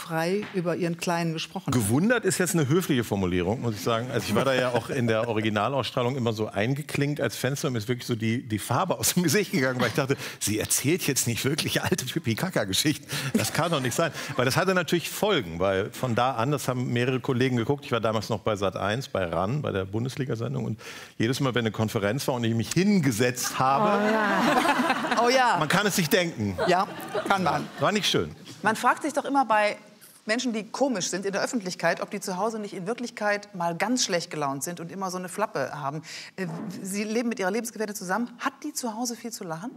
frei über Ihren Kleinen gesprochen haben. Gewundert ist jetzt eine höfliche Formulierung, muss ich sagen. Also ich war da ja auch in der Originalausstrahlung immer so eingeklinkt als Fenster und mir ist wirklich so die Farbe aus dem Gesicht gegangen, weil ich dachte, sie erzählt jetzt nicht wirklich alte Pipi-Kaka-Geschichten. Das kann doch nicht sein. Weil das hatte natürlich Folgen, weil von da an, das haben mehrere Kollegen geguckt, ich war damals noch bei Sat.1, bei RAN, bei der Bundesliga-Sendung und jedes Mal, wenn eine Konferenz war und ich mich hingesetzt habe, Oh ja. man kann es sich denken. Ja, kann man. War nicht schön. Man fragt sich doch immer bei Menschen, die komisch sind in der Öffentlichkeit, ob die zu Hause nicht in Wirklichkeit mal ganz schlecht gelaunt sind und immer so eine Flappe haben. Sie leben mit Ihrer Lebensgefährtin zusammen. Hat die zu Hause viel zu lachen?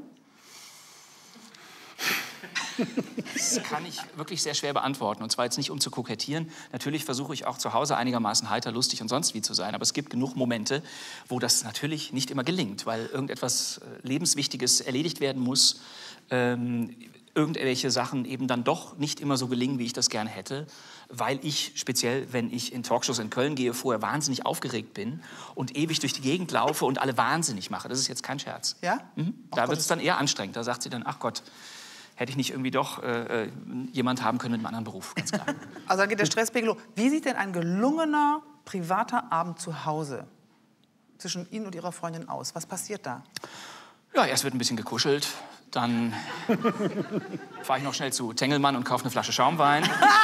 Das kann ich wirklich sehr schwer beantworten. Und zwar jetzt nicht, um zu kokettieren. Natürlich versuche ich auch zu Hause einigermaßen heiter, lustig und sonst wie zu sein. Aber es gibt genug Momente, wo das natürlich nicht immer gelingt, weil irgendetwas Lebenswichtiges erledigt werden muss. Irgendwelche Sachen eben dann doch nicht immer so gelingen, wie ich das gerne hätte, weil ich, speziell wenn ich in Talkshows in Köln gehe, vorher wahnsinnig aufgeregt bin und ewig durch die Gegend laufe und alle wahnsinnig mache. Das ist jetzt kein Scherz. Ja? Da wird es dann eher anstrengend. Da sagt sie dann, ach Gott, hätte ich nicht irgendwie doch jemand haben können mit einem anderen Beruf, ganz klar. Also da geht der Stresspegel hoch. Wie sieht denn ein gelungener privater Abend zu Hause zwischen Ihnen und Ihrer Freundin aus? Was passiert da? Ja, erst wird ein bisschen gekuschelt, dann fahre ich noch schnell zu Tengelmann und kaufe eine Flasche Schaumwein.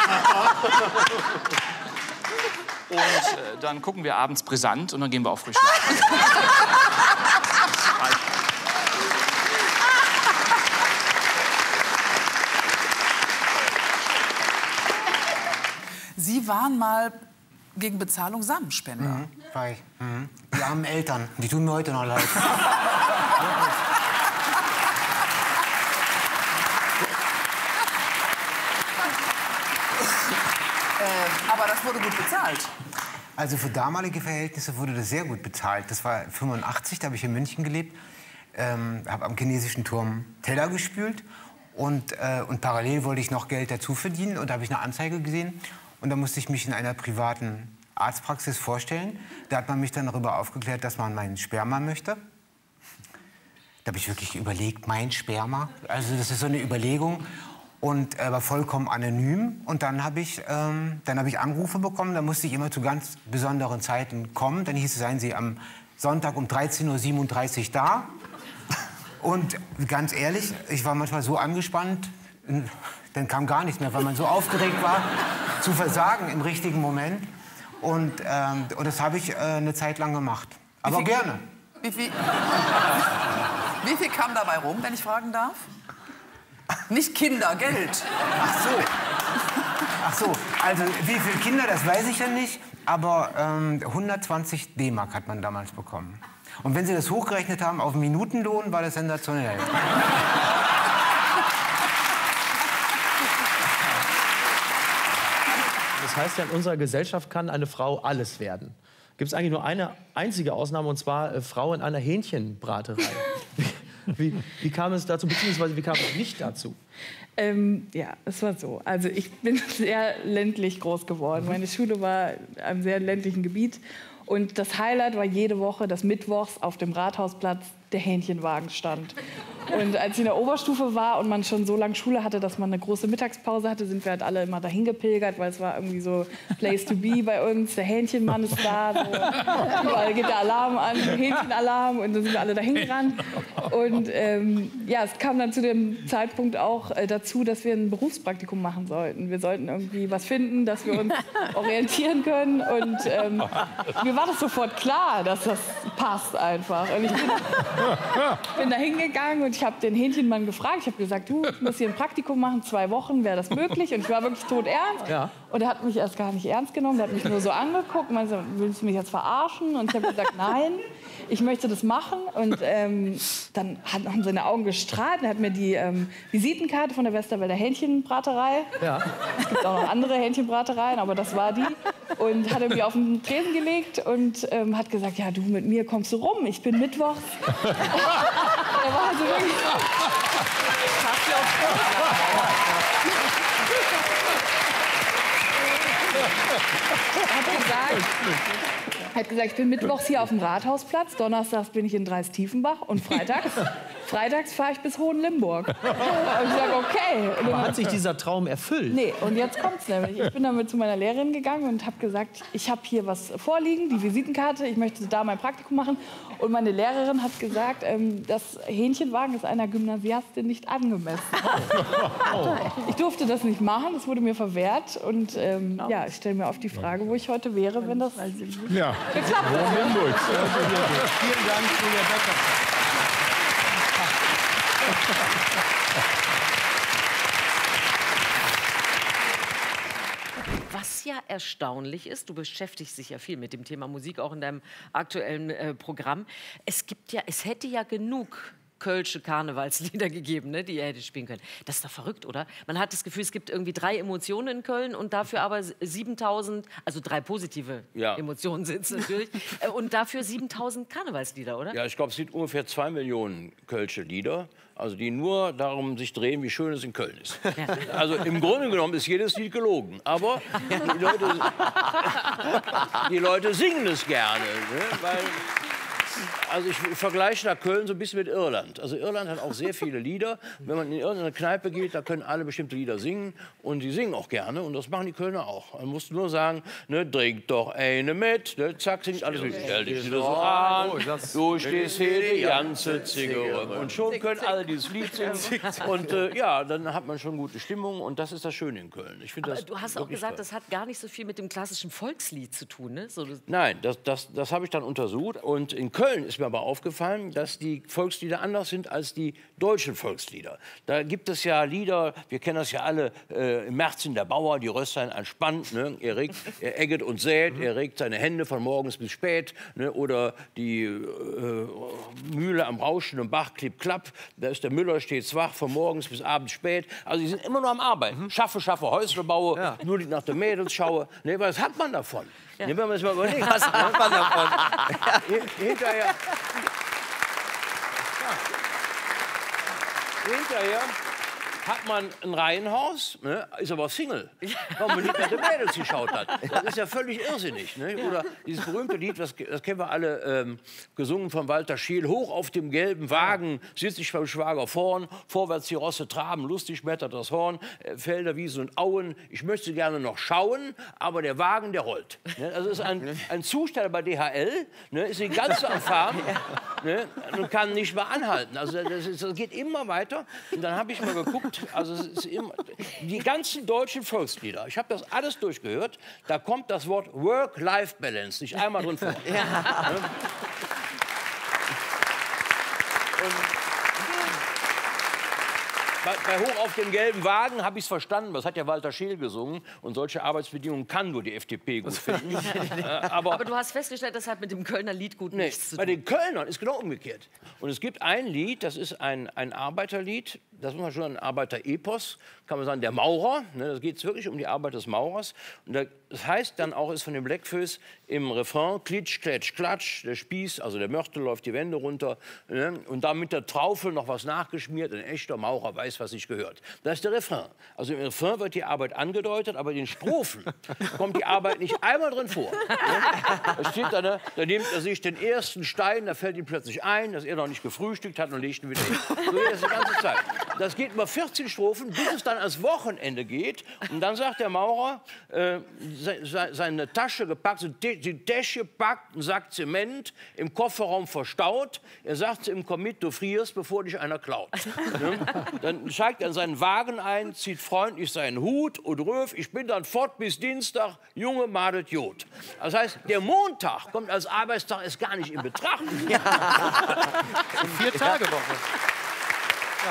Und dann gucken wir abends brisant und dann gehen wir auf Frühstück. Sie waren mal gegen Bezahlung Samenspender. War ich. Die armen Eltern, die tun mir heute noch leid. Aber das wurde gut bezahlt. Also für damalige Verhältnisse wurde das sehr gut bezahlt. Das war 85, da habe ich in München gelebt, habe am chinesischen Turm Teller gespült und parallel wollte ich noch Geld dazu verdienen und da habe ich eine Anzeige gesehen und da musste ich mich in einer privaten Arztpraxis vorstellen. Da hat man mich dann darüber aufgeklärt, dass man meinen Sperma möchte. Da habe ich wirklich überlegt, mein Sperma, also das ist so eine Überlegung. Und war vollkommen anonym. Und dann habe ich Anrufe bekommen. Da musste ich immer zu ganz besonderen Zeiten kommen. Dann hieß es, seien Sie am Sonntag um 13:37 Uhr da. Und ganz ehrlich, ich war manchmal so angespannt, dann kam gar nichts mehr, weil man so aufgeregt war, zu versagen im richtigen Moment. Und das habe ich eine Zeit lang gemacht. Aber gerne. Wie viel kam dabei rum, wenn ich fragen darf? Nicht Kinder, Geld. Ach so, also wie viele Kinder, das weiß ich ja nicht. Aber 120 D-Mark hat man damals bekommen. Und wenn Sie das hochgerechnet haben auf Minutenlohn, war das sensationell. Das heißt ja, in unserer Gesellschaft kann eine Frau alles werden. Gibt es eigentlich nur eine einzige Ausnahme, und zwar Frau in einer Hähnchenbraterei. Wie kam es dazu, beziehungsweise wie kam es nicht dazu? Ja, es war so. Also ich bin sehr ländlich groß geworden. Meine Schule war in einem sehr ländlichen Gebiet. Und das Highlight war jede Woche, dass mittwochs auf dem Rathausplatz der Hähnchenwagen stand. Und als ich in der Oberstufe war und man schon so lange Schule hatte, dass man eine große Mittagspause hatte, sind wir halt alle immer dahin gepilgert, weil es war irgendwie so Place to be bei uns. Der Hähnchenmann ist da, so. Überall geht der Alarm an, Hähnchenalarm, und dann sind wir alle dahin gerannt. Und ja, es kam dann zu dem Zeitpunkt auch dazu, dass wir ein Berufspraktikum machen sollten. Wir sollten irgendwie was finden, dass wir uns orientieren können. Und mir war das sofort klar, dass das passt einfach. Und ich bin da hingegangen und ich habe den Hähnchenmann gefragt. Ich habe gesagt, du, ich muss hier ein Praktikum machen, 2 Wochen, wäre das möglich? Und ich war wirklich toternst. Ja. Und er hat mich erst gar nicht ernst genommen. Der hat mich nur so angeguckt und meinte, willst du mich jetzt verarschen? Und ich habe gesagt, nein, ich möchte das machen. Und dann haben seine Augen gestrahlt. Er hat mir die Visitenkarte von der Westerwälder Hähnchenbraterei. Ja. Es gibt auch noch andere Hähnchenbratereien, aber das war die. Und hat er mir auf den Tresen gelegt und hat gesagt, ja, du, mit mir kommst du rum. Ich bin mittwochs. Er war also wirklich... Er hat gesagt, ich bin mittwochs hier auf dem Rathausplatz, donnerstags bin ich in Dreis-Tiefenbach und freitags freitags fahre ich bis Hohenlimburg. Und ich sage, okay. Aber hat sich dieser Traum erfüllt? Nee, und jetzt kommt's nämlich. Ich bin damit zu meiner Lehrerin gegangen und habe gesagt, ich habe hier was vorliegen, die Visitenkarte, ich möchte da mein Praktikum machen. Und meine Lehrerin hat gesagt, das Hähnchenwagen ist einer Gymnasiastin nicht angemessen. Ich durfte das nicht machen, das wurde mir verwehrt. Und ja, ich stelle mir auf die Frage, wo ich heute wäre, wenn das geklappt hätte. Vielen Dank, Julia Becker. Was ja erstaunlich ist, du beschäftigst dich ja viel mit dem Thema Musik, auch in deinem aktuellen Programm. Es hätte ja genug kölsche Karnevalslieder gegeben, ne, die ihr hättet spielen können. Das ist doch verrückt, oder? Man hat das Gefühl, es gibt irgendwie 3 Emotionen in Köln und dafür aber 7000, also 3 positive Emotionen sind es natürlich, und dafür 7000 Karnevalslieder, oder? Ja, ich glaube, es sind ungefähr 2 Millionen kölsche Lieder, also die nur darum sich drehen, wie schön es in Köln ist. Ja. Also im Grunde genommen ist jedes Lied gelogen, aber die Leute singen es gerne, ne, weil... Also ich vergleiche da Köln so ein bisschen mit Irland. Also Irland hat auch sehr viele Lieder. Wenn man in irgendeine Kneipe geht, da können alle bestimmte Lieder singen. Und die singen auch gerne. Und das machen die Kölner auch. Man muss nur sagen, ne, trink doch eine mit. Ne, zack, singt alles mit. Stell dich wieder so an. Du stehst hier die ganze Zigarre. Und schon können alle dieses Lied singen. Und ja, dann hat man schon gute Stimmung. Und das ist das Schöne in Köln. Ich finde das du hast auch gesagt, das hat gar nicht so viel mit dem klassischen Volkslied zu tun, ne? So, nein, das habe ich dann untersucht. Und in Köln ist mir aber aufgefallen, dass die Volkslieder anders sind als die deutschen Volkslieder. Da gibt es ja Lieder, wir kennen das ja alle, im März in der Bauer, die Röslein anspannt, ne? Er egget und sät, er regt seine Hände von morgens bis spät, ne? Oder die Mühle am rauschenden Bach, klipp, klapp, da ist der Müller stets wach, von morgens bis abends spät. Also die sind immer nur am Arbeiten. Schaffe, Häusle baue, nur nach den Mädels schaue. Ne, was hat man davon? Ja. Wenn man es mal überlegt, was hat man davon? Hinterher hat man ein Reihenhaus, ne, ist aber Single, weil man nicht nach den Mädels geschaut hat. Das ist ja völlig irrsinnig. Ne? Oder dieses berühmte Lied, das kennen wir alle, gesungen von Walter Scheel, hoch auf dem gelben Wagen sitze ich beim Schwager vorn, vorwärts die Rosse traben, lustig schmettert das Horn, Felder, Wiesen und Auen, ich möchte gerne noch schauen, aber der Wagen, der rollt. Ne? Also ist ein Zusteller bei DHL, ne, ist die ganze am Fahren, ne, und kann nicht mehr anhalten. Also das geht immer weiter. Und dann habe ich mal geguckt, also es ist immer, die ganzen deutschen Volkslieder, ich habe das alles durchgehört, da kommt das Wort Work-Life-Balance nicht einmal drin vor. Ja. Bei Hoch auf dem gelben Wagen habe ich es verstanden, das hat ja Walter Scheel gesungen. Und solche Arbeitsbedingungen kann nur die FDP gut finden. Aber du hast festgestellt, das hat mit dem Kölner Lied gut nichts zu tun. Bei den Kölnern ist genau umgekehrt. Und es gibt ein Lied, das ist ein Arbeiterlied, das muss man schon ein Arbeiterepos, kann man sagen, der Maurer. Ne, da geht es wirklich um die Arbeit des Maurers. Und das heißt dann auch, ist von den Blackfoes im Refrain, klitsch, kletsch, klatsch, der Spieß, also der Mörtel läuft die Wände runter. Ne, und da mit der Traufel noch was nachgeschmiert. Ein echter Maurer weiß, was sich gehört. Das ist der Refrain. Also im Refrain wird die Arbeit angedeutet, aber in den Strophen kommt die Arbeit nicht einmal drin vor. Ne? Da steht da, ne, da nimmt er sich den ersten Stein, da fällt ihm plötzlich ein, dass er noch nicht gefrühstückt hat und legt ihn wieder hin. So geht das die ganze Zeit. Das geht über 14 Strophen, bis es dann ans Wochenende geht. Und dann sagt der Maurer, seine Tasche gepackt, die Tasche packt, einen Sack Zement, im Kofferraum verstaut. Er sagt im Commit, du frierst, bevor dich einer klaut. Ne? Dann steigt er in seinen Wagen ein, zieht freundlich seinen Hut und ruft, ich bin dann fort bis Dienstag, Junge, madet Jod. Das heißt, der Montag kommt als Arbeitstag erst gar nicht in Betracht. Ja. 4-Tage-Woche. Ja.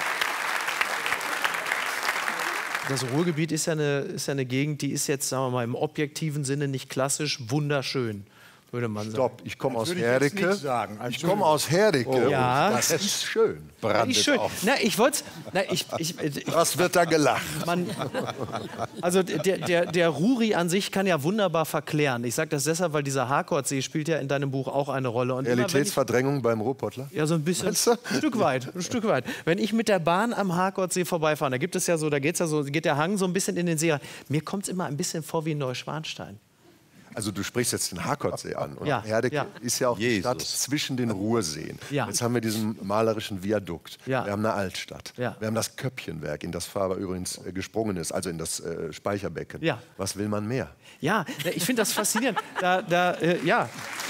Das Ruhrgebiet ist ja eine Gegend, die ist jetzt, sagen wir mal, im objektiven Sinne nicht klassisch wunderschön, würde man sagen. Stopp, ich komme aus Herdecke. Ich komme aus Herdecke. Oh, ja. Das ist schön. Brandet schön. auf. Na, ich wollte. Was wird da gelacht? Also der Ruri an sich kann ja wunderbar verklären. Ich sage das deshalb, weil dieser Harkordsee spielt ja in deinem Buch auch eine Rolle. Und Realitätsverdrängung beim Ruhrpottler? Ja, so ein bisschen. Ein Stück weit. Wenn ich mit der Bahn am Harkordsee vorbeifahre, da gibt es ja so, geht der Hang so ein bisschen in den See rein. Mir kommt es immer ein bisschen vor wie in Neuschwanstein. Also du sprichst jetzt den Harkordsee an. Und Ja, Herdecke ja. ist ja auch die Stadt zwischen den Ruhrseen. Ja. Jetzt haben wir diesen malerischen Viadukt. Ja. Wir haben eine Altstadt. Ja. Wir haben das Köppchenwerk, in das Faber übrigens gesprungen ist, also in das Speicherbecken. Ja. Was will man mehr? Ja, ich finde das faszinierend. Ja.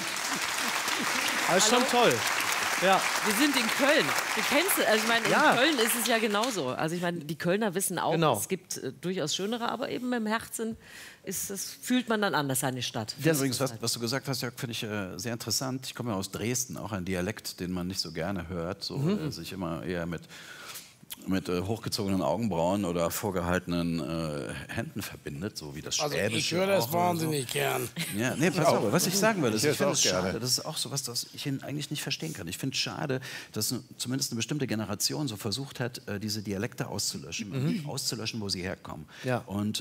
Das ist schon toll. Ja. Wir sind in Köln. Du kennst es. Also ich meine, Ja. in Köln ist es ja genauso. Also ich meine, die Kölner wissen auch, Genau. es gibt durchaus schönere, aber eben im Herzen fühlt man dann anders seine Stadt. Das übrigens, was du gesagt hast, Jörg, finde ich sehr interessant. Ich komme ja aus Dresden, auch ein Dialekt, den man nicht so gerne hört, so sich immer eher mit hochgezogenen Augenbrauen oder vorgehaltenen Händen verbindet, so wie das Schwäbische. Also ich höre das auch wahnsinnig gern. Ja, nee, pass auf, was ich sagen will, ist, Ich ich finde höre es es auch schade, gerne. das ist auch so was, das ich eigentlich nicht verstehen kann. Ich finde es schade, dass zumindest eine bestimmte Generation so versucht hat, diese Dialekte auszulöschen, und auszulöschen, wo sie herkommen. Ja. Und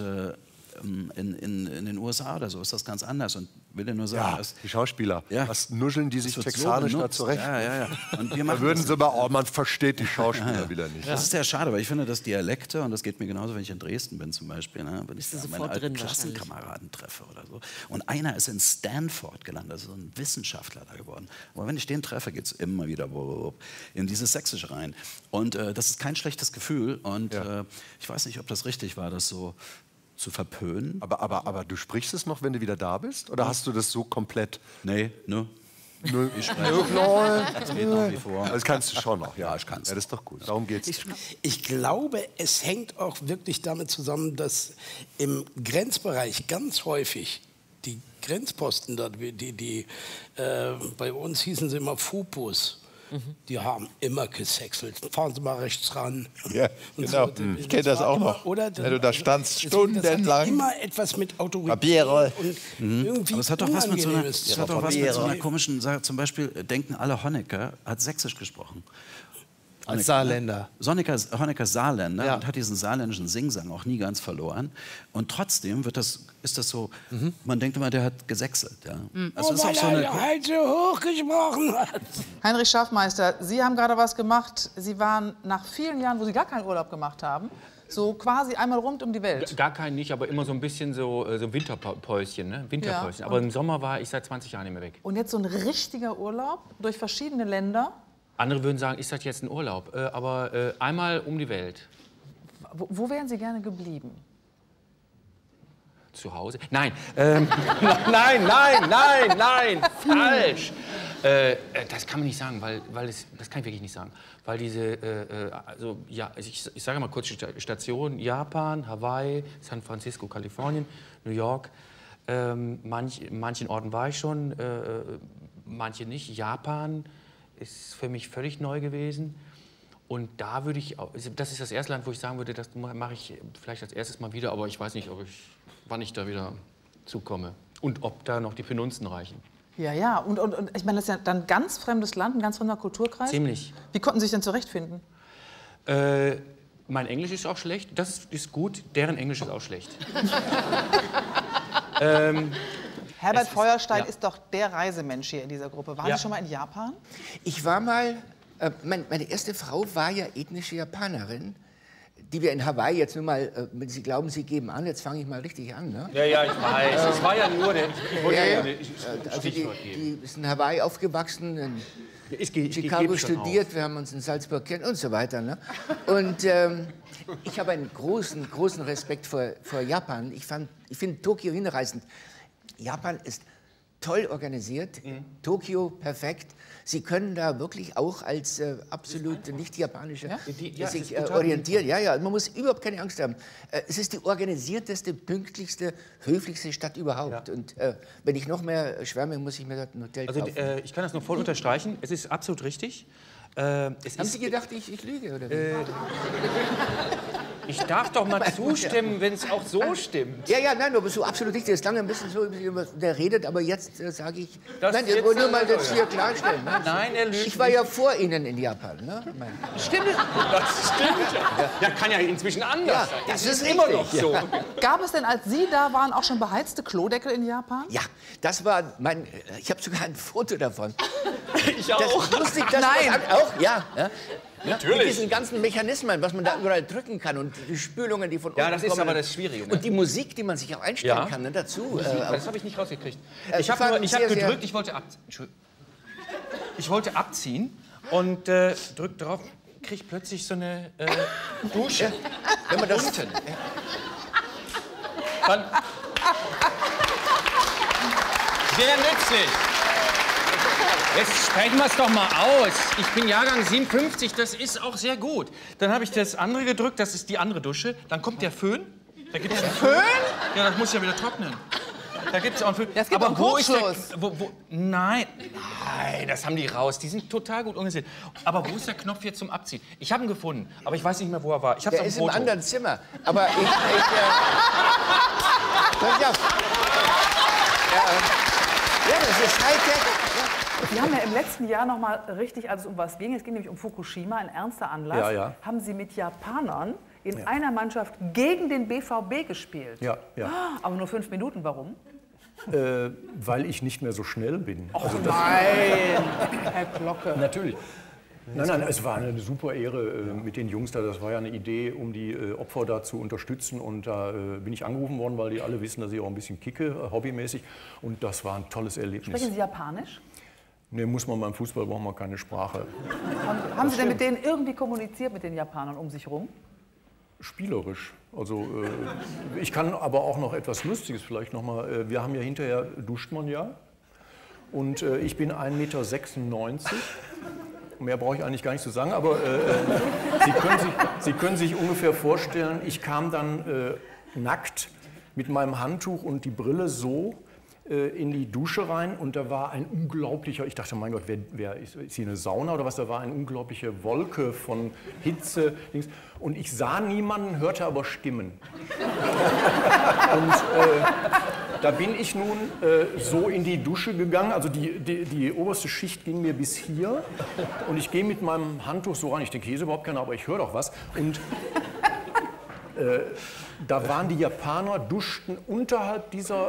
in den USA oder so ist das ganz anders. Und will dir nur sagen, Ja, dass die Schauspieler. Ja. Was nuscheln die sich das wird so texanisch da benutzt. zurecht? Ja. Und wir Da machen würden das. sie aber, oh, man versteht die Schauspieler wieder nicht. Das ist sehr schade, weil ich finde, dass Dialekte, und das geht mir genauso, wenn ich in Dresden bin zum Beispiel, ne, wenn ich da meine sofort alten drin Klassenkameraden treffe oder so. Und einer ist in Stanford gelandet, also ein Wissenschaftler da geworden. Aber wenn ich den treffe, geht es immer wieder in dieses Sächsische rein. Und das ist kein schlechtes Gefühl. Und ich weiß nicht, ob das richtig war, das so zu verpönen. Aber du sprichst es noch, wenn du wieder da bist? Oder hast du das so komplett... Nee, ne? Nö. Ich spreche. Das geht nach wie vor. Das kannst du schon noch, ja. Ja, ich kann's. Ja, das ist doch gut. Darum geht's. Ich glaube, es hängt auch wirklich damit zusammen, dass im Grenzbereich ganz häufig die Grenzposten, dort, bei uns hießen sie immer Fupus, die haben immer gesächselt. Fahren Sie mal rechts ran. Ja, Und genau. so. Ich kenne das auch Immer, noch. oder? Wenn du da standst, Deswegen, das hat stundenlang. immer etwas mit Autorität Papiere. und irgendwie Aber es hat doch was mit so einer, Unangenehmes es hat doch was mit so einer komischen Sache. Zum Beispiel denken alle, Honecker hat Sächsisch gesprochen. Als Saarländer. Honecker ist Saarländer Ja. und hat diesen saarländischen Singsang auch nie ganz verloren. Und trotzdem ist das so, man denkt immer, der hat gesächselt. Ja. Also Oh, ist auch weil so er eine, halt so hoch gesprochen hat. Heinrich Schaffmeister, Sie haben gerade was gemacht. Sie waren nach vielen Jahren, wo Sie gar keinen Urlaub gemacht haben, so quasi einmal rund um die Welt. Gar keinen nicht, aber immer so ein bisschen so Winterpäuschen. Ne? Winterpäuschen. Ja. Aber im Sommer war ich seit 20 Jahren nicht mehr weg. Und jetzt so ein richtiger Urlaub durch verschiedene Länder. Andere würden sagen, ist das jetzt ein Urlaub? Aber einmal um die Welt. Wo wären Sie gerne geblieben? Zu Hause? Nein. Nein, falsch. Das kann man nicht sagen, das kann ich wirklich nicht sagen. Weil diese, also ich sage mal kurz Stationen, Japan, Hawaii, San Francisco, Kalifornien, New York. Manchen Orten war ich schon, manche nicht. Japan ist für mich völlig neu gewesen. Und da würde ich, das ist das erste Land, wo ich sagen würde, das mache ich vielleicht als erstes mal wieder, aber ich weiß nicht, wann ich da wieder zukomme. Und ob da noch die Penunzen reichen. Ja. Und ich meine, das ist ja dann ein ganz fremdes Land, ein ganz fremder Kulturkreis. Ziemlich. Wie konnten Sie sich denn zurechtfinden? Mein Englisch ist auch schlecht, das ist gut, deren Englisch ist auch schlecht. Herbert Feuerstein ist doch der Reisemensch hier in dieser Gruppe. Waren Sie schon mal in Japan? Ich war mal, meine erste Frau war ja ethnische Japanerin, die wir in Hawaii jetzt nur mal, wenn Sie glauben, Sie geben an, jetzt fange ich mal richtig an. Ne? Ja, ich weiß. Das war ja nur der Also die ist in Hawaii aufgewachsen, in Chicago studiert, wir haben uns in Salzburg kennen und so weiter. Ne? Und ich habe einen großen Respekt vor Japan. Ich finde Tokio hinreißend. Japan ist toll organisiert, Tokio perfekt. Sie können da wirklich auch als absolut nicht japanische sich orientieren. Ja, man muss überhaupt keine Angst haben. Es ist die organisierteste, pünktlichste, höflichste Stadt überhaupt. Ja. Und wenn ich noch mehr schwärme, muss ich mir dort ein Hotel kaufen. Ich kann das nur voll unterstreichen. Es ist absolut richtig. Haben Sie gedacht, ich lüge? Oder wie? Ich darf doch mal zustimmen, wenn es auch so stimmt. Ja, nein, aber so absolut nicht. Das ist lange ein bisschen so, der redet, aber jetzt sage ich... Das nein, jetzt nur mal das hier klarstellen. Ne? Nein, er lügt. Ich war ja vor Ihnen in Japan. Ne? Stimmt. Das stimmt. Ja, kann ja inzwischen anders sein. Das ist ist immer richtig. noch so. Gab es denn, als Sie da waren, auch schon beheizte Klodeckel in Japan? Ja, das war ich habe sogar ein Foto davon. Ich auch. Das lustig, das Nein. Auch, ja. Natürlich. Mit diesen ganzen Mechanismen, was man da überall drücken kann und die Spülungen, die von unten Ja, das ist kommen. aber das Schwierige. Ne? Und die Musik, die man sich auch einstellen Ja. kann, ne, dazu. Musik, das habe ich nicht rausgekriegt. Ich fand habe sehr, sehr- gedrückt, ich wollte abziehen und drück drauf, krieg plötzlich so eine Dusche. Wenn man das unten. Dann sehr nützlich. Jetzt sprechen wir es doch mal aus. Ich bin Jahrgang 57, das ist auch sehr gut. Dann habe ich das andere gedrückt, das ist die andere Dusche. Dann kommt der Föhn. Da gibt's einen Föhn? Ja, das muss ja wieder trocknen. Da gibt es auch einen Föhn. Das gibt Aber auch wo ist der, Kurzschluss. Nein, das haben die raus. Die sind total gut organisiert. Aber wo ist der Knopf jetzt zum Abziehen? Ich habe ihn gefunden, aber ich weiß nicht mehr, wo er war. Ich hab's Der am ist im Foto. anderen Zimmer. Aber pass auf. Ja, das ist Hightech. Sie haben ja im letzten Jahr noch mal richtig, als es um was ging, es ging nämlich um Fukushima, ein ernster Anlass, Ja, ja. haben Sie mit Japanern in einer Mannschaft gegen den BVB gespielt. Ja, ja. Aber nur 5 Minuten, warum? Weil ich nicht mehr so schnell bin. Och nein, Herr Glocke. Natürlich. Nein, es war eine super Ehre mit den Jungs da. Das war ja eine Idee, um die Opfer da zu unterstützen. Und da bin ich angerufen worden, weil die alle wissen, dass ich auch ein bisschen kicke, hobbymäßig. Und das war ein tolles Erlebnis. Sprechen Sie Japanisch? Nee, muss man beim Fußball, braucht man keine Sprache. Haben Sie denn mit denen irgendwie kommuniziert, mit den Japanern um sich rum? Spielerisch. Also ich kann aber auch noch etwas Lustiges vielleicht noch mal. Wir haben ja hinterher, duscht man ja. Und ich bin 1,96 Meter. Mehr brauche ich eigentlich gar nicht zu sagen, aber Sie können sich ungefähr vorstellen, ich kam dann nackt mit meinem Handtuch und die Brille so in die Dusche rein und da war ein unglaublicher, ich dachte, mein Gott, wer ist hier eine Sauna oder was? Da war eine unglaubliche Wolke von Hitze. Und ich sah niemanden, hörte aber Stimmen. Und da bin ich nun so in die Dusche gegangen, also die oberste Schicht ging mir bis hier und ich gehe mit meinem Handtuch so rein. Ich denke, hier ist überhaupt keiner, aber ich höre doch was. Und da waren die Japaner, duschten unterhalb dieser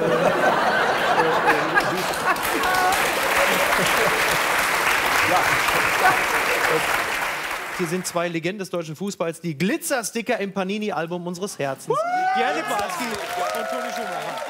Hier sind zwei Legenden des deutschen Fußballs, die Glitzersticker im Panini-Album unseres Herzens. Gerrit Walski und Toni Schumacher.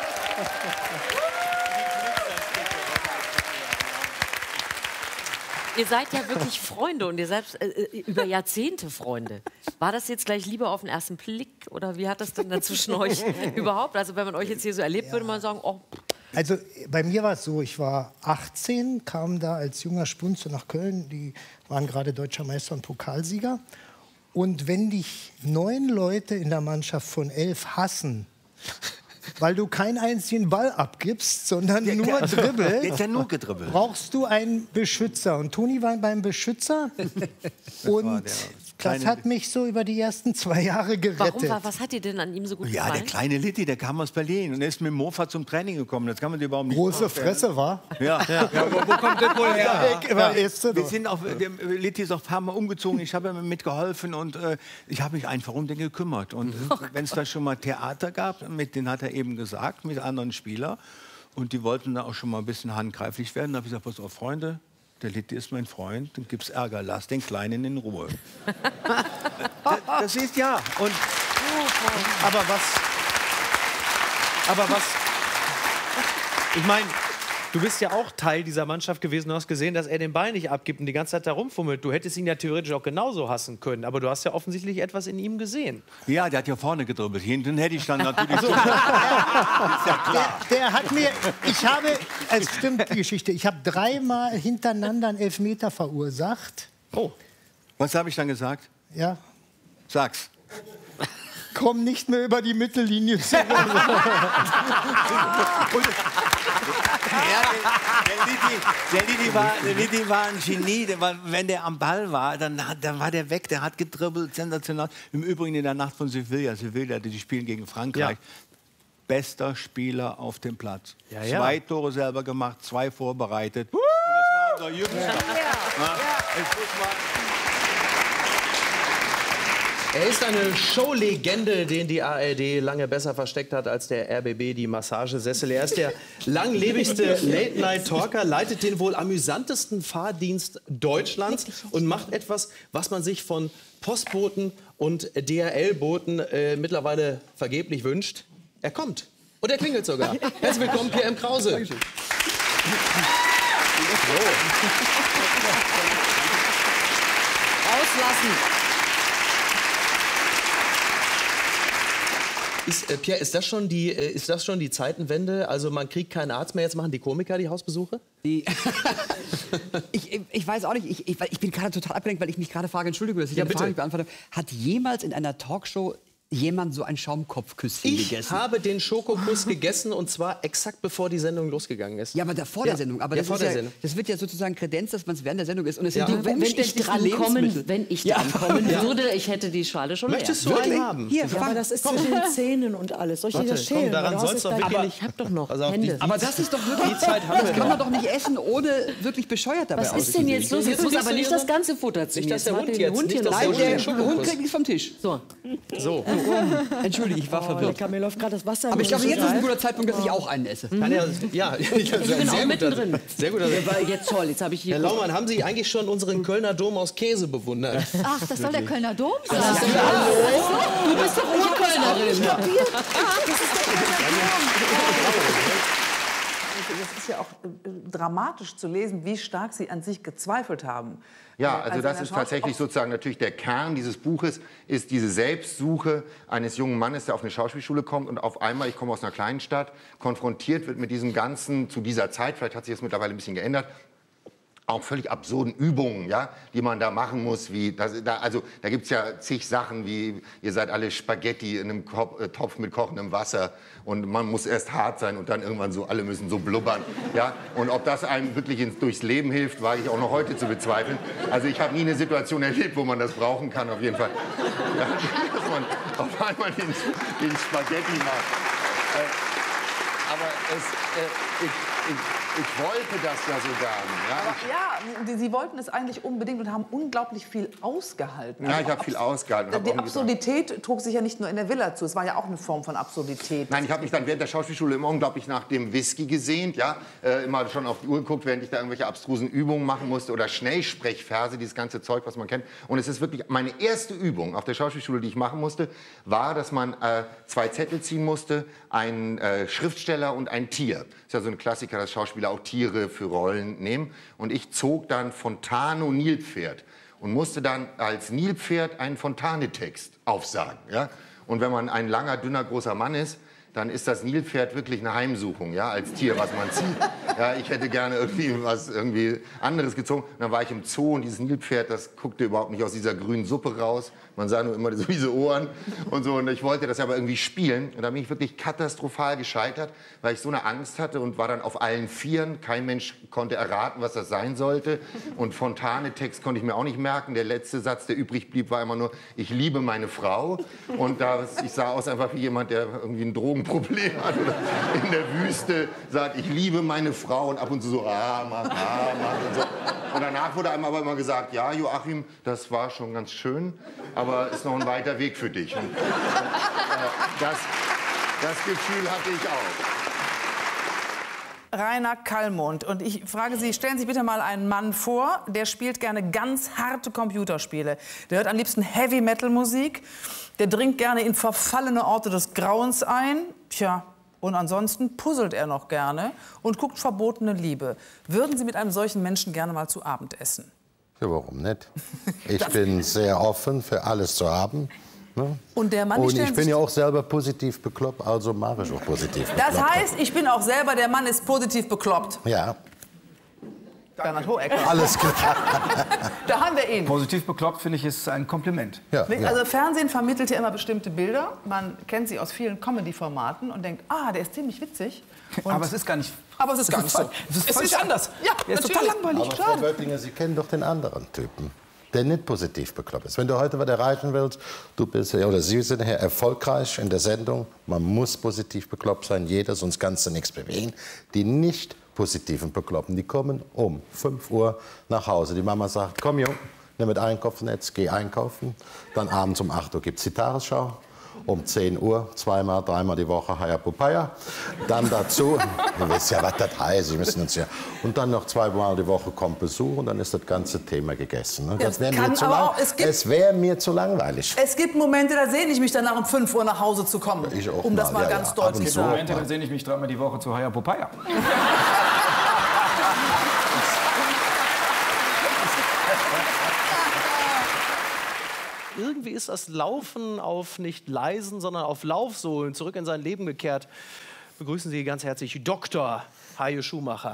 Ihr seid ja wirklich Freunde und ihr seid über Jahrzehnte Freunde. War das jetzt gleich Liebe auf den ersten Blick oder wie hat das denn dann zwischen euch überhaupt? Also wenn man euch jetzt hier so erlebt, würde man sagen, oh. Also bei mir war es so, ich war 18, kam da als junger Spunze nach Köln, die waren gerade Deutscher Meister und Pokalsieger. Und wenn dich 9 Leute in der Mannschaft von 11 hassen, weil du keinen einzigen Ball abgibst, sondern nur dribbelst, Jetzt ja nur gedribbelt. brauchst du einen Beschützer. Und Toni war beim Beschützer und das hat mich so über die ersten 2 Jahre gerettet. Warum? Was hat dir denn an ihm so gut Ja, gefallen? der kleine Litti, der kam aus Berlin und ist mit dem Mofa zum Training gekommen. Das kann man dir überhaupt nicht Große vorstellen. Fresse, war? Ja. Wo kommt das wohl her? Ja. Wir sind auf, der Litti ist auch ein paar Mal umgezogen. Ich habe ihm mitgeholfen und ich habe mich einfach um den gekümmert. Und wenn es da schon mal Theater gab, mit denen hat er eben gesagt, mit anderen Spielern, und die wollten da auch schon mal ein bisschen handgreiflich werden, da habe ich gesagt, pass auf, Freunde, der Litti ist mein Freund, dann gibt's Ärger, lass den Kleinen in Ruhe. Das ist ja. Und Aber was? Ich meine, du bist ja auch Teil dieser Mannschaft gewesen. Du hast gesehen, dass er den Ball nicht abgibt und die ganze Zeit da rumfummelt. Du hättest ihn ja theoretisch auch genauso hassen können. Aber du hast ja offensichtlich etwas in ihm gesehen. ja, der hat ja vorne gedribbelt. Hinten hätte ich dann natürlich. Ist ja klar. Der hat mir, es stimmt die Geschichte, ich habe 3-mal hintereinander einen Elfmeter verursacht. Oh. Was habe ich dann gesagt? Ja. Sag's. Komm nicht mehr über die Mittellinie. Der Litti war ein Genie. Wenn der am Ball war, dann war der weg. Der hat gedribbelt, sensationell. Im Übrigen in der Nacht von Sevilla, die spielen gegen Frankreich. Ja. Bester Spieler auf dem Platz. Ja, ja. 2 Tore selber gemacht, 2 vorbereitet. Und das war unser Jüngster. Ja. Ja. Er ist eine Showlegende, den die ARD lange besser versteckt hat als der RBB die Massagesessel. Er ist der langlebigste Late-Night-Talker, leitet den wohl amüsantesten Fahrdienst Deutschlands und macht etwas, was man sich von Postboten und DHL-Boten mittlerweile vergeblich wünscht. Er kommt. Und er klingelt sogar. Herzlich willkommen, Pierre M. Krause. Dankeschön. Auslassen. Pierre, ist das schon die Zeitenwende? Also man kriegt keinen Arzt mehr, jetzt machen die Komiker die Hausbesuche? Ich weiß auch nicht, ich bin gerade total abgelenkt, weil ich mich gerade frage, Entschuldigung, dass ich die Frage nicht beantwortet habe. Hat jemals in einer Talkshow jemand so ein Schaumkopfküsschen gegessen? Ich habe den Schokokuss gegessen und zwar exakt bevor die Sendung losgegangen ist. Ja, aber vor der Sendung. Aber das wird ja sozusagen Kredenz, dass man es während der Sendung ist. Und es sind die wenn ich dran kommen würde, ich hätte die Schale schon leer. Möchtest du einen haben? Hier, ja, aber das ist zwischen den Zähnen und alles. Soll ich dir das schälen? Daran soll's doch wirklich nicht. Ich hab doch noch Hände. Aber das ist doch wirklich... Das kann man doch nicht essen, ohne wirklich bescheuert dabei auszusehen. Was ist denn jetzt los? Jetzt muss aber nicht das ganze Futter zu mir. Nicht, dass der Hund jetzt... Nein, der Hund kriegt nichts vom Tisch. So. Entschuldige, ich war verwirrt. Mir läuft gerade das Wasser. Aber ich glaube, jetzt ist ein guter Zeitpunkt, dass ich auch einen esse. Ja, ich bin auch mittendrin. Sehr gut. Jetzt toll, jetzt habe ich hier... Herr Laumann, haben Sie eigentlich schon unseren Kölner Dom aus Käse bewundert? Ach, das soll der Kölner Dom sein? Du bist doch Urkölnerin. Das ist der Kölner Dom. Das ist ja auch dramatisch zu lesen, wie stark Sie an sich gezweifelt haben. Ja, also das ist tatsächlich sozusagen natürlich der Kern dieses Buches, ist diese Selbstsuche eines jungen Mannes, der auf eine Schauspielschule kommt und auf einmal, ich komme aus einer kleinen Stadt, konfrontiert wird mit diesem Ganzen zu dieser Zeit, vielleicht hat sich das mittlerweile ein bisschen geändert, auch völlig absurden Übungen, ja, die man da machen muss. Da gibt es ja zig Sachen, wie ihr seid alle Spaghetti in einem Topf mit kochendem Wasser und man muss erst hart sein und dann irgendwann so, alle müssen so blubbern. Ja? Und ob das einem wirklich durchs Leben hilft, wage ich auch noch heute zu bezweifeln. Also ich habe nie eine Situation erlebt, wo man das brauchen kann, auf jeden Fall. Ja, dass man auf einmal den Spaghetti macht. Aber ich wollte das ja so gerne. Ja, Sie wollten es eigentlich unbedingt und haben unglaublich viel ausgehalten. Ja, ich habe viel ausgehalten. Die Absurdität trug sich ja nicht nur in der Villa zu, es war ja auch eine Form von Absurdität. Nein, ich habe mich dann während der Schauspielschule immer unglaublich nach dem Whisky gesehnt, ja, immer schon auf die Uhr geguckt, während ich da irgendwelche abstrusen Übungen machen musste oder Schnellsprechverse, dieses ganze Zeug, was man kennt. Und es ist wirklich meine erste Übung auf der Schauspielschule, die ich machen musste, war, dass man 2 Zettel ziehen musste, einen Schriftsteller und ein Tier. Das ist ja so ein Klassiker, dass Schauspieler auch Tiere für Rollen nehmen. Und ich zog dann Fontano Nilpferd und musste dann als Nilpferd einen Fontane-Text aufsagen. Ja? Und wenn man ein langer, dünner, großer Mann ist, dann ist das Nilpferd wirklich eine Heimsuchung, ja, als Tier, was man zieht. Ja, ich hätte gerne irgendwie anderes gezogen. Und dann war ich im Zoo und dieses Nilpferd, das guckte überhaupt nicht aus dieser grünen Suppe raus. Man sah nur immer so diese Ohren und so. Und ich wollte das aber irgendwie spielen. Und da bin ich wirklich katastrophal gescheitert, weil ich so eine Angst hatte und war dann auf allen Vieren. Kein Mensch konnte erraten, was das sein sollte. Und Fontane-Text konnte ich mir auch nicht merken. Der letzte Satz, der übrig blieb, war immer nur, ich liebe meine Frau. Und ich sah aus einfach wie jemand, der irgendwie ein Drogenproblem hat oder in der Wüste sagt, ich liebe meine Frau und ab und zu so, mach und so. Und danach wurde einem aber immer gesagt, ja, Joachim, das war schon ganz schön, aber ist noch ein weiter Weg für dich. Und, das Gefühl hatte ich auch. Rainer Kallmund. Und ich frage Sie, stellen Sie sich bitte mal einen Mann vor, der spielt gerne ganz harte Computerspiele. Der hört am liebsten Heavy-Metal-Musik. Der dringt gerne in verfallene Orte des Grauens ein. Tja, und ansonsten puzzelt er noch gerne und guckt verbotene Liebe. Würden Sie mit einem solchen Menschen gerne mal zu Abend essen? Ja, warum nicht? Ich bin sehr offen für alles zu haben. Ne? Und der Mann, und ich bin ja auch selber positiv bekloppt, also mache ich auch positiv bekloppt. Das heißt, ich bin auch selber, der Mann ist positiv bekloppt. Ja. Bernhard Hohecker. Alles klar. Da haben wir ihn. Positiv bekloppt, finde ich, ist ein Kompliment. Ja, also Fernsehen vermittelt ja immer bestimmte Bilder. Man kennt sie aus vielen Comedy-Formaten und denkt, der ist ziemlich witzig. Und aber es ist gar nicht. Aber es ist gar nicht so. Es ist anders. Ja, der ist total langweilig. Aber Frau Böttinger, Sie kennen doch den anderen Typen, der nicht positiv bekloppt ist. Wenn du heute was erreichen willst, du bist oder Sie sind hier erfolgreich in der Sendung. Man muss positiv bekloppt sein, jeder, sonst kannst du nichts bewegen. Die nicht positiven Bekloppen, die kommen um 5 Uhr nach Hause. Die Mama sagt, komm Jung, nehme das Einkaufsnetz, gehe einkaufen. Dann abends um 8 Uhr gibt es die Tagesschau. Um 10 Uhr, zweimal, dreimal die Woche Hayapupaya. Dann dazu, ihr wisst ja, was das heißt, Sie müssen uns ja. Und dann noch zweimal die Woche kommt Besuch und dann ist das ganze Thema gegessen. Ne? Das wäre mir zu lang, es wäre mir zu langweilig. Es gibt Momente, da sehne ich mich danach, um 5 Uhr nach Hause zu kommen. Ich auch um das mal ganz deutlich zu sagen. Momente, dann sehne ich mich dreimal die Woche zu Hayapupaya. Irgendwie ist das Laufen auf nicht leisen, sondern auf Laufsohlen zurück in sein Leben gekehrt. Begrüßen Sie ganz herzlich Dr. Hajo Schumacher.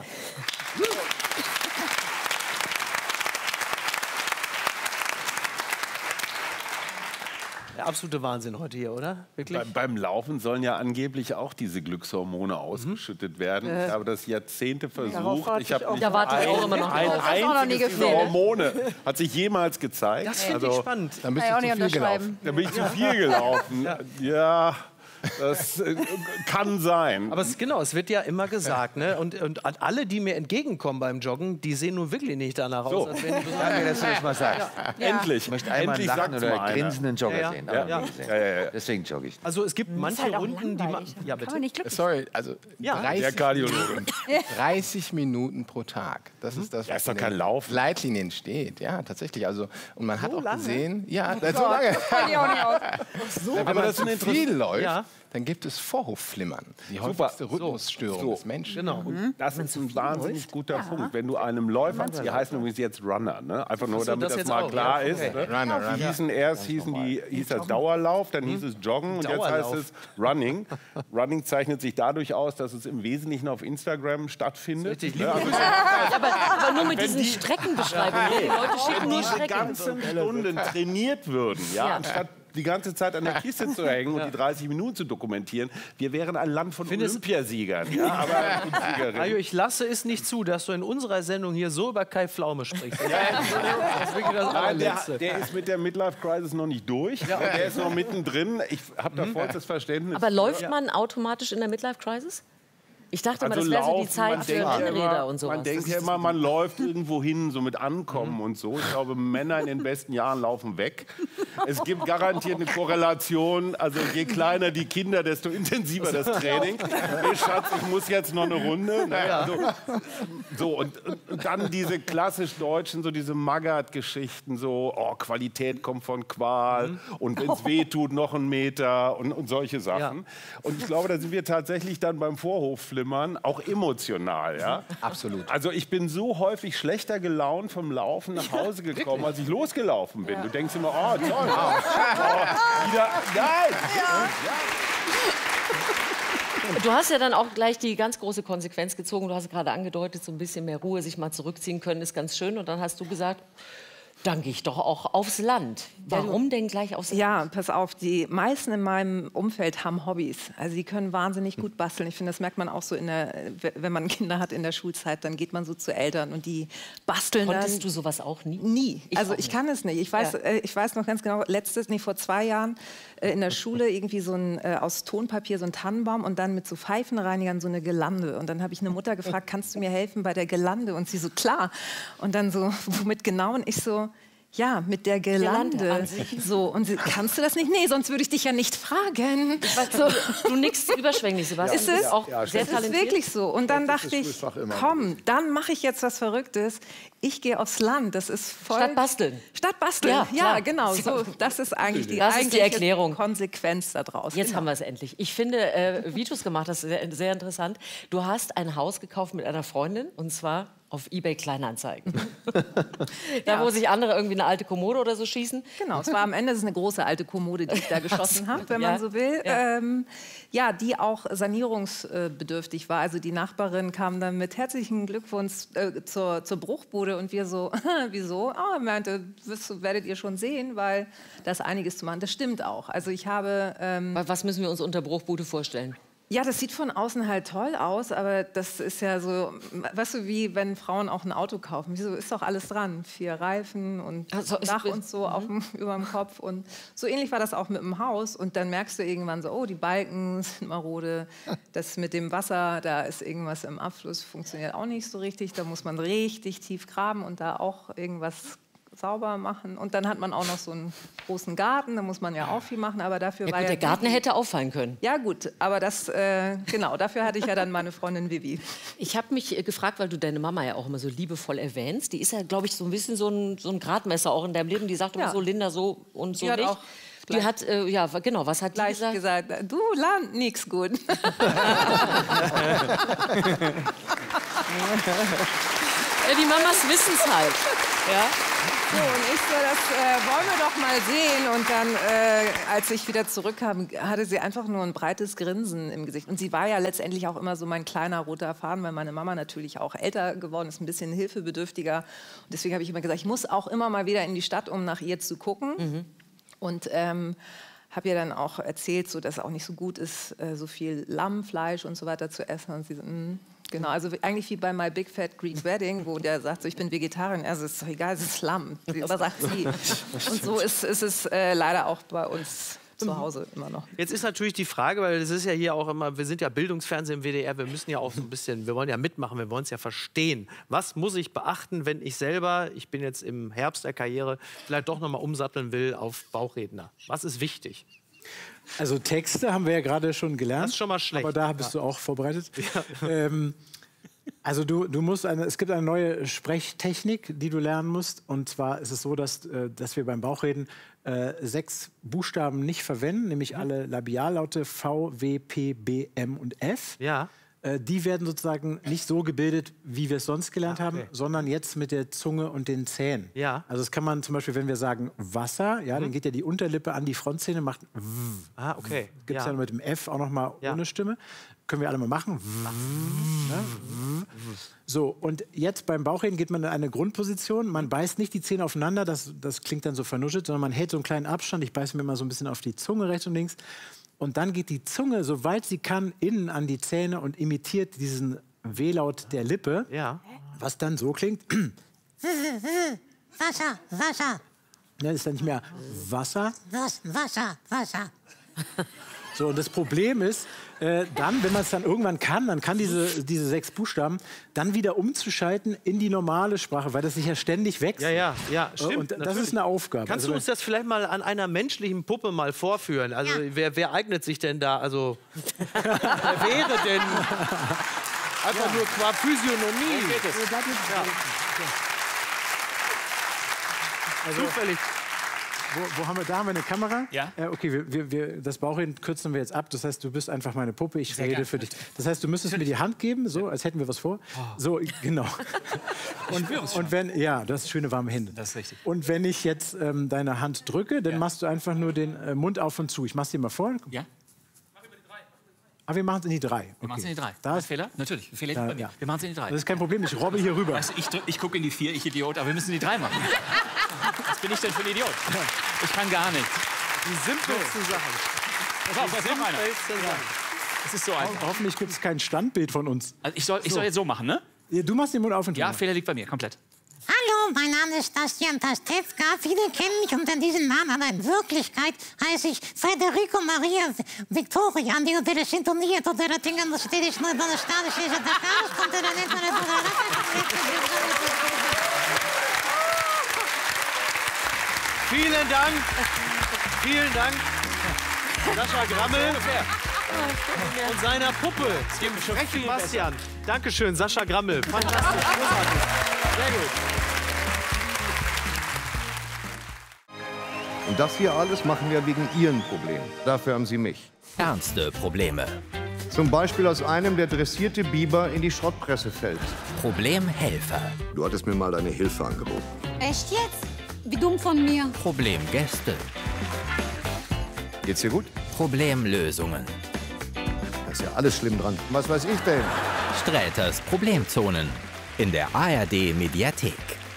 Der absolute Wahnsinn heute hier, oder? Wirklich? Beim Laufen sollen ja angeblich auch diese Glückshormone ausgeschüttet werden. Ich habe das Jahrzehnte versucht. Ich habe nicht da warte ich auch immer noch drauf. ein einziges dieser Hormone hat sich jemals gezeigt. Das finde ich spannend. Dann bist du zu viel gelaufen. Dann bin ich zu viel gelaufen. Ja. Das kann sein. Aber es wird ja immer gesagt, ne? Und alle, die mir entgegenkommen beim Joggen, die sehen nun wirklich nicht danach aus, als wären die besonders. Danke, dass du das mal sagst. Ja. Endlich. Ich möchte einmal einen lachenden oder grinsenden Jogger sehen. Ja. Deswegen jogge ich. Also es gibt manche halt Runden, die man... Ja, bitte. Sorry, also Ja. 30, Der Kardiologe. 30 Minuten pro Tag. Das ist das, Das ist doch in kein den Laufen. Leitlinien steht. Ja, tatsächlich. Also, und man hat So auch lange? gesehen, ja, Oh so Gott, lange. das kann ich auch nicht aus. So. Wenn Aber man das zu ist viel läuft, Ja. dann gibt es Vorhofflimmern. Die häufigste Rhythmusstörung des Menschen. Genau. Und das ist ein wahnsinnig guter Punkt. Wenn du einem Läufer, die heißen übrigens jetzt Runner, ne? Einfach nur, Ach so, damit das das jetzt mal auch, klar ja. ist. Okay. Ne? Runner. Hieß das Dauerlauf, dann hieß es Joggen und jetzt heißt Dauerlauf. es Running. Running zeichnet sich dadurch aus, dass es im Wesentlichen auf Instagram stattfindet. Richtig, Ne? Also, Aber nur mit diesen Streckenbeschreibungen. Die Leute schicken wenn nur diese Strecken. ganzen Stunden trainiert würden, ja, Ja. anstatt die ganze Zeit an der Kiste zu hängen und die 30 Minuten zu dokumentieren, wir wären ein Land von Olympiasiegern. Ja, aber Siegerinnen. Ajo, ich lasse es nicht zu, dass du in unserer Sendung hier so über Kai Pflaume sprichst. Das ist wirklich das Nein, Allerletzte. der ist mit der Midlife-Crisis noch nicht durch. Und der ist noch mittendrin. Ich habe da vollstes Verständnis. Aber läuft man automatisch in der Midlife-Crisis? Ich dachte mal, das wäre so die laufen, Zeit man für denkt ja Rennräder immer- und sowas. Man denkt ja immer, man läuft irgendwo hin, so mit Ankommen und so. Ich glaube, Männer in den besten Jahren laufen weg. Es gibt garantiert eine Korrelation. Also je kleiner die Kinder, desto intensiver das Training. Hey, Schatz, ich muss jetzt noch eine Runde. Ne? Und dann diese klassisch deutschen, so diese Magath-Geschichten, so oh, Qualität kommt von Qual und wenn es weh tut, noch einen Meter und solche Sachen. Und ich glaube, da sind wir tatsächlich dann beim Vorhofflimmern auch emotional. Ja? Absolut. Also ich bin so häufig schlechter gelaunt vom Laufen nach Hause gekommen, als ich losgelaufen bin. Du denkst immer, oh toll, wieder, geil. Du hast ja dann auch gleich die ganz große Konsequenz gezogen. Du hast gerade angedeutet, so ein bisschen mehr Ruhe, sich mal zurückziehen können, ist ganz schön. Und dann hast du gesagt, dann gehe ich doch auch aufs Land. Warum denn gleich aufs Land? Ja, pass auf, die meisten in meinem Umfeld haben Hobbys. Also die können wahnsinnig gut basteln. Ich finde, das merkt man auch so, wenn man Kinder hat in der Schulzeit, dann geht man so zu Eltern und die basteln Konntest dann. du sowas auch nie? Nie. Also auch ich nicht. kann es nicht. Ich weiß noch ganz genau, vor 2 Jahren in der Schule irgendwie so ein aus Tonpapier so ein Tannenbaum und dann mit so Pfeifenreinigern so eine Girlande. Und dann habe ich eine Mutter gefragt, kannst du mir helfen bei der Girlande? Und sie so, klar. Und dann so, womit genau? Und ich so, ja, mit der Girlande. an sich. So, und sie, kannst du das nicht? Nee, sonst würde ich dich ja nicht fragen. So. Du nickst überschwänglich, Sebastian. Ist Du es? bist auch sehr Das ist talentiert. wirklich so. Und dann dachte ich, komm, dann mache ich jetzt was Verrücktes. Ich gehe aufs Land. Das ist voll... Statt basteln. Statt basteln, Ja, ja, klar. genau. So, das ist eigentlich die, Das ist die eigentliche Erklärung. Konsequenz daraus. Jetzt Genau. haben wir es endlich. Ich finde, wie du es gemacht hast, sehr interessant. Du hast ein Haus gekauft mit einer Freundin, und zwar auf eBay Kleinanzeigen. Da, wo sich andere irgendwie eine alte Kommode oder so schießen. Genau, es war am Ende eine große alte Kommode, die ich da geschossen habe, wenn Ja. man so will. Ja. Ja, die auch sanierungsbedürftig war. Also die Nachbarin kam dann mit herzlichen Glückwunsch zur Bruchbude und wir so, wieso? Ah, meinte, werdet ihr schon sehen, weil da ist einiges zu machen. Das stimmt auch. Also ich habe... Was müssen wir uns unter Bruchbude vorstellen? Ja, das sieht von außen halt toll aus, aber das ist ja so, weißt du, wie wenn Frauen auch ein Auto kaufen. Wieso ist doch alles dran? 4 Reifen und Dach und so über dem Kopf. Und so ähnlich war das auch mit dem Haus. Und dann merkst du irgendwann so, oh, die Balken sind marode. Das mit dem Wasser, da ist irgendwas im Abfluss, funktioniert auch nicht so richtig. Da muss man richtig tief graben und da auch irgendwas sauber machen. Und dann hat man auch noch so einen großen Garten, da muss man ja auch viel machen. Aber dafür war ja der Garten hätte auffallen können. Ja gut, aber das, genau, dafür hatte ich ja dann meine Freundin Vivi. Ich habe mich gefragt, weil du deine Mama ja auch immer so liebevoll erwähnst. Die ist ja, glaube ich, so ein bisschen so ein Gradmesser auch in deinem Leben. Die sagt immer so, Linda, so und so nicht. Die hat, ja, genau, was hat die gesagt? Du lernt nichts gut. Ja, die Mamas wissen es halt. Ja? So, und ich so, das wollen wir doch mal sehen. Und dann, als ich wieder zurückkam, hatte sie einfach nur ein breites Grinsen im Gesicht. Und sie war ja letztendlich auch immer so mein kleiner roter Faden, weil meine Mama natürlich auch älter geworden ist, ein bisschen hilfebedürftiger. Und deswegen habe ich immer gesagt, ich muss auch immer mal wieder in die Stadt, um nach ihr zu gucken. Mhm. Und habe ihr dann auch erzählt, so, dass es auch nicht so gut ist, so viel Lammfleisch und so weiter zu essen. Und sie so, genau, also eigentlich wie bei My Big Fat Greek Wedding, wo der sagt, so, ich bin Vegetarierin. Also es ist doch egal, es ist Lamm. Aber sagt sie. Und so ist es leider auch bei uns zu Hause immer noch. Jetzt ist natürlich die Frage, weil es ist ja hier auch immer, wir sind ja Bildungsfernsehen im WDR, wir müssen ja auch so ein bisschen, wir wollen ja mitmachen, wir wollen es ja verstehen. Was muss ich beachten, wenn ich selber, ich bin jetzt im Herbst der Karriere, vielleicht doch noch mal umsatteln will auf Bauchredner? Was ist wichtig? Also Texte haben wir ja gerade schon gelernt. Das ist schon mal schlecht. Aber da bist du auch vorbereitet. Ja. Also du musst es gibt eine neue Sprechtechnik, die du lernen musst. Und zwar ist es so, dass wir beim Bauchreden 6 Buchstaben nicht verwenden, nämlich alle Labiallaute V, W, P, B, M und F. Ja. Die werden sozusagen nicht so gebildet, wie wir es sonst gelernt haben, sondern jetzt mit der Zunge und den Zähnen. Ja. Also das kann man zum Beispiel, wenn wir sagen Wasser, ja, dann geht ja die Unterlippe an die Frontzähne, macht okay. Gibt es dann mit dem F auch noch mal ohne Stimme. Können wir alle mal machen. So, und jetzt beim Bauchreden geht man in eine Grundposition. Man beißt nicht die Zähne aufeinander, das klingt dann so vernuschelt, sondern man hält so einen kleinen Abstand. Ich beiße mir immer so ein bisschen auf die Zunge rechts und links. Und dann geht die Zunge, soweit sie kann, innen an die Zähne und imitiert diesen W-Laut der Lippe, was dann so klingt. Wasser, Wasser. Ja, das ist dann nicht mehr Wasser. Wasser, Wasser. So, und das Problem ist, dann, wenn man es dann irgendwann kann, dann kann diese 6 Buchstaben dann wieder umzuschalten in die normale Sprache, weil das sich ja ständig wechselt. Ja, stimmt. Und das ist eine Aufgabe. Kannst du uns das vielleicht mal an einer menschlichen Puppe mal vorführen? Also wer eignet sich denn da? Also wer wäre denn einfach nur qua Physiognomie? Also, zufällig. Wo haben wir da? Haben wir eine Kamera? Ja. Okay, das Bauchreden kürzen wir jetzt ab. Das heißt, du bist einfach meine Puppe, ich rede für dich. Das heißt, du müsstest mir die Hand geben, so, als hätten wir was vor. So, genau. Und wenn, ja, du hast schöne warme Hände. Das ist richtig. Und wenn ich jetzt deine Hand drücke, dann machst du einfach nur den Mund auf und zu. Ich mach's dir mal vor. Ja. Aber wir machen es in die 3. Okay. Wir machen es in die 3. Da ist Fehler? Natürlich. Fehler bei mir. Wir machen es in die 3. Das ist kein Problem, ich robbe hier rüber. Weißt du, ich gucke in die 4, ich Idiot, aber wir müssen die 3 machen. Was bin ich denn für ein Idiot? Ich kann gar nicht. Die simpelsten Sachen. Pass auf, jetzt noch einer. Es ist so einfach. Hoffentlich gibt es kein Standbild von uns. Also ich soll jetzt so machen, ne? Ja, du machst den Mund auf und zu. Ja, Fehler liegt bei mir, komplett. Hallo, mein Name ist Bastian Pastewka. Viele kennen mich unter diesem Namen, aber in Wirklichkeit heiße ich Federico Maria Victoria. Dio delle sintonia, tutta la tenga lo stedisch noi dalla stade scese da Chaos, conte la netta la Vielen Dank. Vielen Dank. Sascha Grammel und seiner Puppe. Sprechen Bastian. Dankeschön, Sascha Grammel. Fantastisch, großartig. Sehr gut. Und das hier alles machen wir wegen Ihren Problemen. Dafür haben Sie mich. Ernste Probleme. Zum Beispiel, als einem der dressierte Biber in die Schrottpresse fällt. Problemhelfer. Du hattest mir mal deine Hilfe angeboten. Echt jetzt? Wie dumm von mir. Problemgäste. Geht's dir gut? Problemlösungen. Da ist ja alles schlimm dran. Was weiß ich denn? Sträters Problemzonen. In der ARD-Mediathek.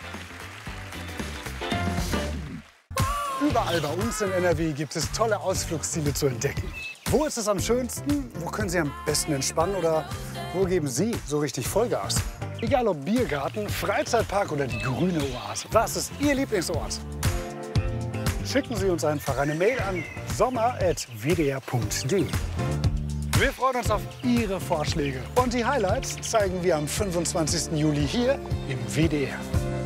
Überall bei uns in NRW gibt es tolle Ausflugsziele zu entdecken. Wo ist es am schönsten? Wo können Sie am besten entspannen? Oder wo geben Sie so richtig Vollgas? Egal ob Biergarten, Freizeitpark oder die grüne Oase. Was ist Ihr Lieblingsort? Schicken Sie uns einfach eine Mail an sommer@wdr.de. Wir freuen uns auf Ihre Vorschläge. Und die Highlights zeigen wir am 25. Juli hier im WDR.